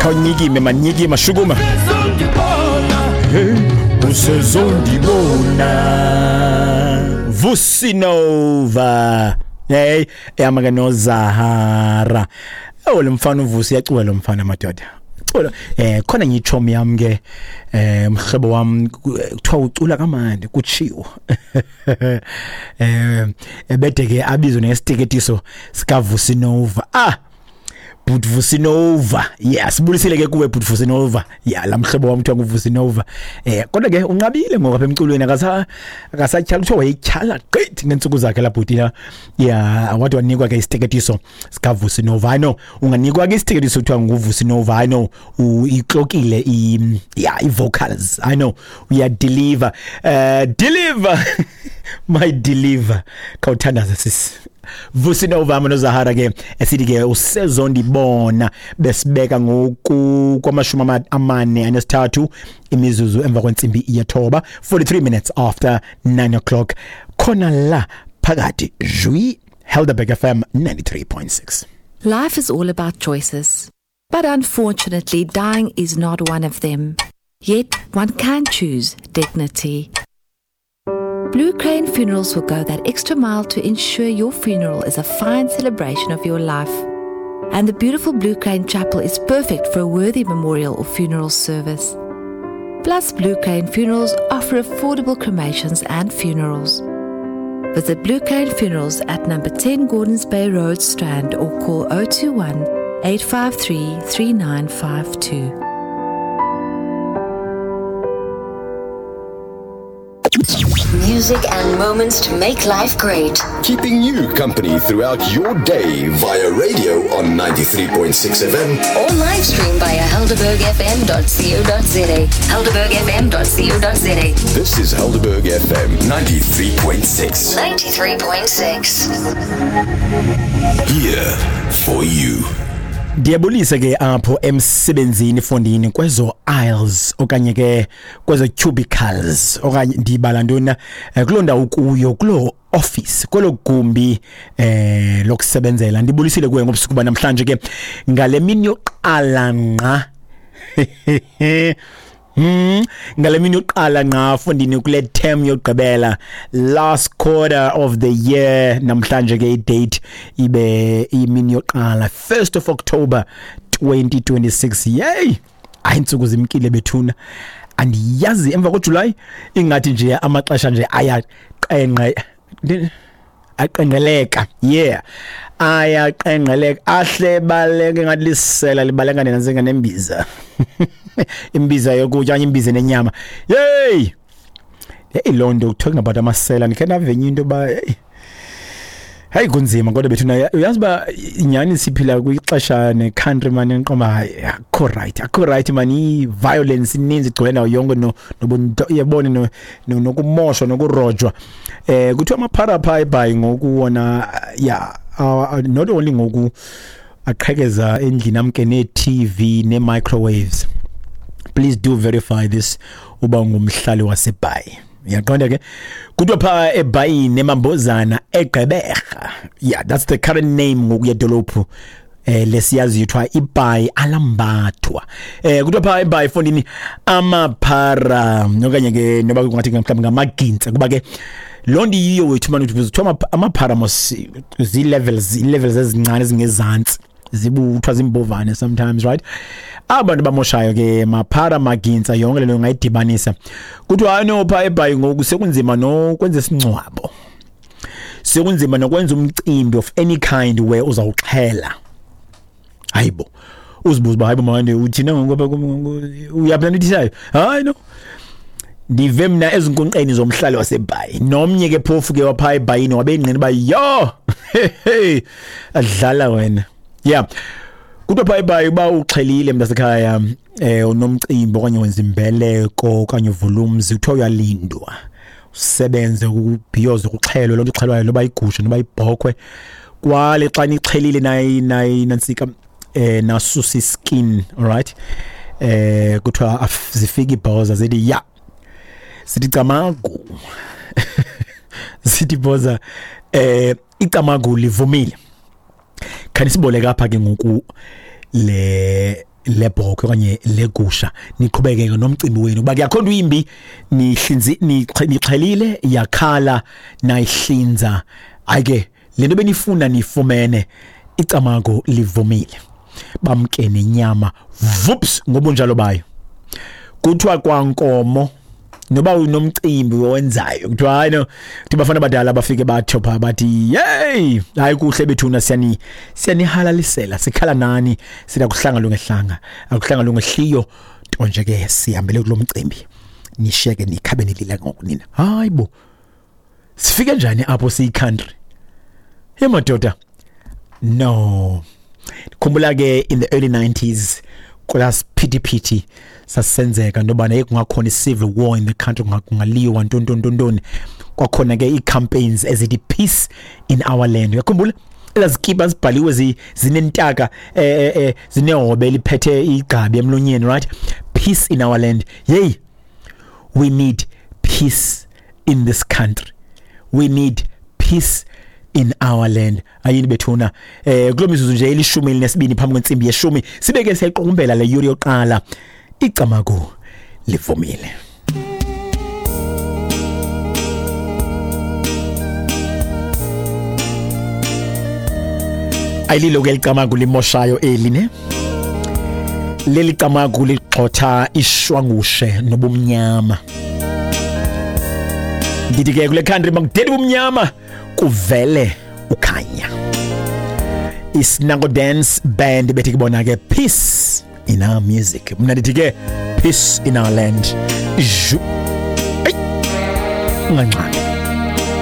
khawunyikime manyiki mashukuma usezondibona Vusinova hey eyamake no Zahara lo mfana uvusi yacula lo mfana madoda cula khona ngiyichomi yami ke mhlobo wami kuthiwa ucula kamandi kuchiwo ebede ke abizwe nesiteketiso sika Vusinova But Vusinova sibulisile ke kuwe but Vusinova la mhlobo wami kuthiwa nguVusinova kodwa ke unqabile ngoba emculweni akasatyhala kuthiwa wayetyhala gqithi ngensuku zakhe la bhutina wathi wanikwa ke isiteketiso sika Vusinova I know unganikwa ke isiteketiso kuthiwa nguVusinova I know iklokile i-vocals I know uya deliver my deliver khawuthandaza sisi Vusinova mano Zahara ke esithi ke usezondibona besibeka ngoku kwamashumi amane anesithathu imizuzu emva kwensimbi yethoba 43 minutes after 9 o'clock khona la phakathi Jui Helderberg FM 93.6. Life is all about choices, but unfortunately dying is not one of them. Yet one can choose dignity. Blue Crane Funerals will go that extra mile to ensure your funeral is a fine celebration of your life. And the beautiful Blue Crane Chapel is perfect for a worthy memorial or funeral service. Plus, Blue Crane Funerals offer affordable cremations and funerals. Visit Blue Crane Funerals at number 10 Gordons Bay Road, Strand, or call 021 853 3952. Music and moments to make life great. Keeping you company throughout your day via radio on 93.6 FM or live stream via helderbergfm.co.za. helderbergfm.co.za. This is Helderberg FM 93.6. 93.6. Here for you. Diyabulisa ke apho emsebenzini fondini kwezo aisles okanye ke kwezo cubicles okanye ndibala ntona kulonda ukuyo kulo office kwelo gumbi lokusebenzela ndibulisile kuwe ngobusuku namhlanje ke ngale mini yoqala nqa ngale mini yoqala nqa fondini kule term yogqibela last quarter of the year namhlanje ke date ibe imini yoqala 1st of October 2026 yay ayinsuku zimkile bethuna andiyazi emva koJuly ingathi nje amaxesha nje aqenqeleka ayaqenqeleka ahlebaleke ngathi lisela libaleka nenzenga nembiza imbiza yokutya imbiza nenyama hey londo talking about amasela nikhena avenye into ba hey kunzima kodwa bethuna uyazi ba inyani siphila kwixesha ne country man enqoma akho right man I violence ininzi igcwele nayo yonke yabone nokumoshwa nokurojwa kuthiwa amaphara pha ngokuwona not only ngoku aqhekeza endlini amke ne TV ne microwaves. Please do verify this uba ngumhlali waseBhayi. Yaqonda ke kuthiwa pha eBhayi nemambozana eGqeberha. That's the current name ngokuya dolophu lesiyazi yithwa iBhayi alambathwa. Kuthiwa pha eBhayi fondini amaphara okanye ke noba kungathi mhlawumbe ngamagintsa kuba ke londi yiyo wethu manje kuthiwa amaphara mos levels ezincane ezingezantsi zibuthwa zimbovane sometimes right abantu bamoshayo ke maphara magintsa yonke lento ngayidibanisa kuthiwa no pha eBhayi ngoku sekunzima nokwenza isingcwabo sekunzima nokwenza umcimbi of any kind where uzawuxhela hayibo uzibuza ba hayibo manje uthina ngoba uyaplana uthisayo hayi no ndive mina ezinkonqeni zomhlali waseBhayi nomnye ke phofu ke wapha eBhayini wabengqini ba yo adlala wena kuthiwa pha eBhayi ba uxhelile mntasekhaya unomcimbi okanye wenza imbeleko okanye volumes uthiwa uyalindwa usebenze ukubhiyoza ukuxhelwa lonto ixhelwayo loba igusha noba ibhokhwe kwale xa nixhelile nayi nansika nasusa skin alright kuthiwa zifika ibhoza zithi sithi camagu sithi boza icamagu livumile khani siboleka apha ke ngoku lebhoko okanye legusha niqhubeke nomcimbi wenu kuba kuyakhonda uyimbi nixhelile yakhala nayihlinza ayike lento benifuna nifumene icamago livumile bamke nenyama vups ngobunjalo bayo kuthiwa kwankomo noba unomcimbi owenzayo kuthiwa hayi tibafana badala bafike bathopha bathi hey hayi kuhle bethuna siyanihalalisela sikhala nani sida kuhlanga lungehlanga akuhlanga lungehliyo tonje ke sihambele kulomcimbi nisheke nikhabe nilila ngokunina hayibo sifike njani apho siyicountry madoda no khumbula ke in the early 90s kulas pity sasenzeka nobana ekungakhona i-civil war in the country kungaliwa ntontontoni kwakhona ke i-campaigns ezithi peace in our land yakhumbula ezazikipa sibhaliwe zinentaka zinehobe liphethe igcabi emlonyeni right peace in our land hey we need peace in this country we need peace in our land ayini bethuna kulomizuzu nje elishumi lesibini phambi kwensimbi yeshumi sibeke siyaqukumbela le yuri yoqala icamago livumile ayililo ke icamago limoshayo eline leli camago lixotha ishwangushe nobumnyama ndithi ke kule country makudedi umnyama kuvele ukhanya Isinango Dance Band bethi kubona ke peace in our music mna ndithi ke peace in our land ngancane